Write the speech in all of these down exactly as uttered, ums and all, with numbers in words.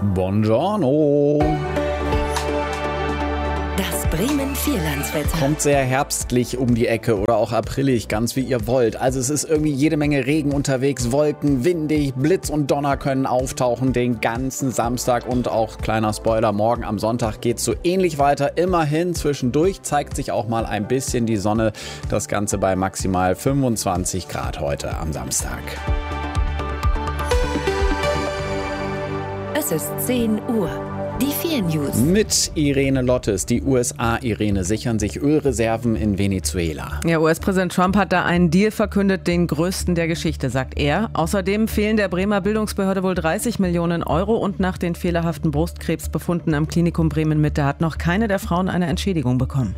Buongiorno. Das Bremen Vierlandswetter. Kommt sehr herbstlich um die Ecke oder auch aprilig, ganz wie ihr wollt. Also es ist irgendwie jede Menge Regen unterwegs, Wolken, windig, Blitz und Donner können auftauchen den ganzen Samstag und auch, kleiner Spoiler, morgen am Sonntag geht es so ähnlich weiter. Immerhin zwischendurch zeigt sich auch mal ein bisschen die Sonne. Das Ganze bei maximal fünfundzwanzig Grad heute am Samstag. Es ist zehn Uhr. Die vier News. Mit Irene Lottes. Die U S A-Irene sichern sich Ölreserven in Venezuela. Ja, U S-Präsident Trump hat da einen Deal verkündet, den größten der Geschichte, sagt er. Außerdem fehlen der Bremer Bildungsbehörde wohl dreißig Millionen Euro und nach den fehlerhaften Brustkrebsbefunden am Klinikum Bremen-Mitte hat noch keine der Frauen eine Entschädigung bekommen.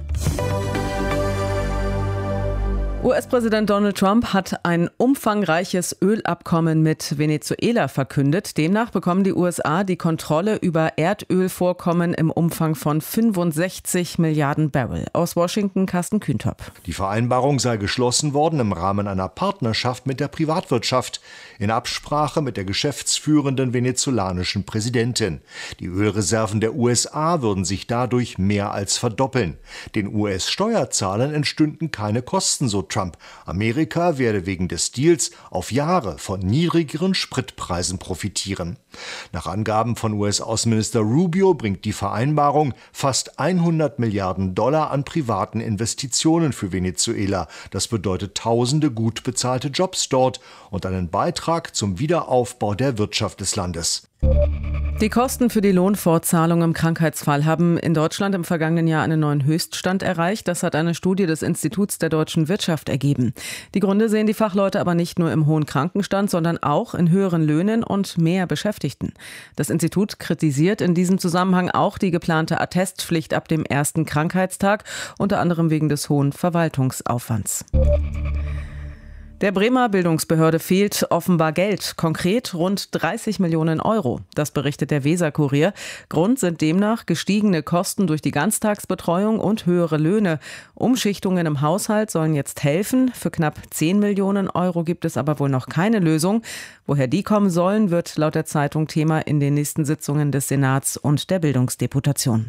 U S-Präsident Donald Trump hat ein umfangreiches Ölabkommen mit Venezuela verkündet. Demnach bekommen die U S A die Kontrolle über Erdölvorkommen im Umfang von fünfundsechzig Milliarden Barrel. Aus Washington, Carsten Kühntop. Die Vereinbarung sei geschlossen worden im Rahmen einer Partnerschaft mit der Privatwirtschaft in Absprache mit der geschäftsführenden venezolanischen Präsidentin. Die Ölreserven der U S A würden sich dadurch mehr als verdoppeln. Den U S-Steuerzahlern entstünden keine Kosten, so Trump. Amerika werde wegen des Deals auf Jahre von niedrigeren Spritpreisen profitieren. Nach Angaben von U S-Außenminister Rubio bringt die Vereinbarung fast hundert Milliarden Dollar an privaten Investitionen für Venezuela. Das bedeutet tausende gut bezahlte Jobs dort und einen Beitrag zum Wiederaufbau der Wirtschaft des Landes. Die Kosten für die Lohnfortzahlung im Krankheitsfall haben in Deutschland im vergangenen Jahr einen neuen Höchststand erreicht. Das hat eine Studie des Instituts der deutschen Wirtschaft ergeben. Die Gründe sehen die Fachleute aber nicht nur im hohen Krankenstand, sondern auch in höheren Löhnen und mehr Beschäftigten. Das Institut kritisiert in diesem Zusammenhang auch die geplante Attestpflicht ab dem ersten Krankheitstag, unter anderem wegen des hohen Verwaltungsaufwands. Der Bremer Bildungsbehörde fehlt offenbar Geld, konkret rund dreißig Millionen Euro. Das berichtet der Weser-Kurier. Grund sind demnach gestiegene Kosten durch die Ganztagsbetreuung und höhere Löhne. Umschichtungen im Haushalt sollen jetzt helfen. Für knapp zehn Millionen Euro gibt es aber wohl noch keine Lösung. Woher die kommen sollen, wird laut der Zeitung Thema in den nächsten Sitzungen des Senats und der Bildungsdeputation.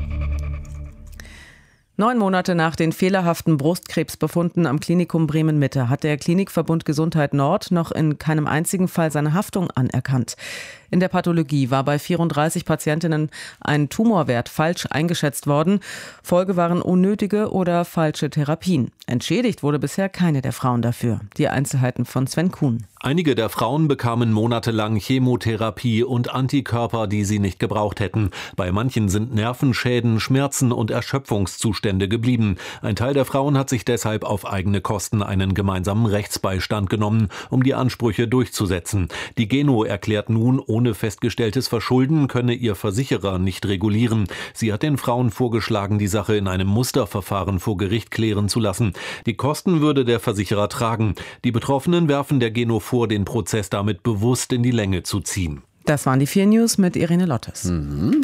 Neun Monate nach den fehlerhaften Brustkrebsbefunden am Klinikum Bremen-Mitte hat der Klinikverbund Gesundheit Nord noch in keinem einzigen Fall seine Haftung anerkannt. In der Pathologie war bei vierunddreißig Patientinnen ein Tumorwert falsch eingeschätzt worden. Folge waren unnötige oder falsche Therapien. Entschädigt wurde bisher keine der Frauen dafür. Die Einzelheiten von Sven Kuhn. Einige der Frauen bekamen monatelang Chemotherapie und Antikörper, die sie nicht gebraucht hätten. Bei manchen sind Nervenschäden, Schmerzen und Erschöpfungszustände geblieben. Ein Teil der Frauen hat sich deshalb auf eigene Kosten einen gemeinsamen Rechtsbeistand genommen, um die Ansprüche durchzusetzen. Die Geno erklärt nun, ohne festgestelltes Verschulden könne ihr Versicherer nicht regulieren. Sie hat den Frauen vorgeschlagen, die Sache in einem Musterverfahren vor Gericht klären zu lassen. Die Kosten würde der Versicherer tragen. Die Betroffenen werfen der Geno vor, den Prozess damit bewusst in die Länge zu ziehen. Das waren die vier News mit Irene Lottes. Mhm.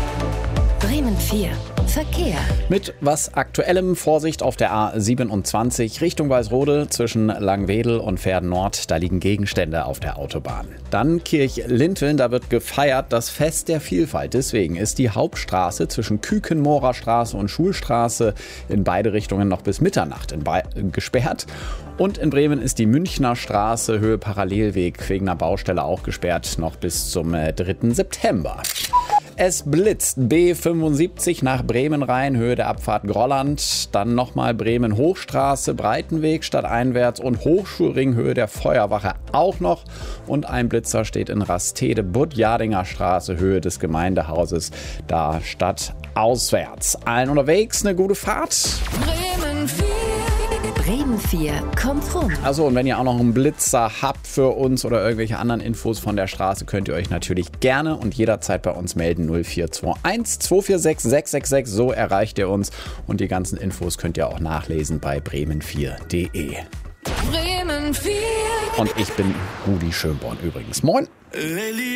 Bremen vier. Verkehr. Mit was Aktuellem: Vorsicht auf der A siebenundzwanzig Richtung Weißrode zwischen Langwedel und Verden Nord. Da liegen Gegenstände auf der Autobahn. Dann Kirch-Linteln, da wird gefeiert das Fest der Vielfalt. Deswegen ist die Hauptstraße zwischen Kükenmoorer Straße und Schulstraße in beide Richtungen noch bis Mitternacht in Be- gesperrt. Und in Bremen ist die Münchner Straße Höhe Parallelweg wegen einer Baustelle auch gesperrt, noch bis zum äh, dritten September. Es blitzt B fünfundsiebzig nach Bremen rein, Höhe der Abfahrt Grolland. Dann nochmal Bremen Hochstraße, Breitenweg stadteinwärts und Hochschulring, Höhe der Feuerwache auch noch. Und ein Blitzer steht in Rastede, Butt-Jardinger Straße, Höhe des Gemeindehauses, da stadtauswärts. Allen unterwegs eine gute Fahrt. Bremen vier. Bremen vier kommt rum. Also, und wenn ihr auch noch einen Blitzer habt für uns oder irgendwelche anderen Infos von der Straße, könnt ihr euch natürlich gerne und jederzeit bei uns melden. null vier zwei eins zwei vier sechs sechs sechs sechs, so erreicht ihr uns. Und die ganzen Infos könnt ihr auch nachlesen bei bremen vier punkt de. Bremen vier. Und ich bin Rudi Schönborn übrigens. Moin!